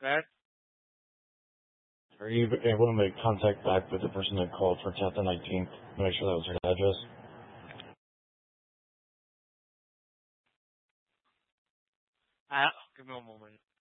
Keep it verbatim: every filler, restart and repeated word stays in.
Sir? Are you able to make contact back with the person that called for tenth and nineteenth to make sure that was her address? Ah, give me one moment.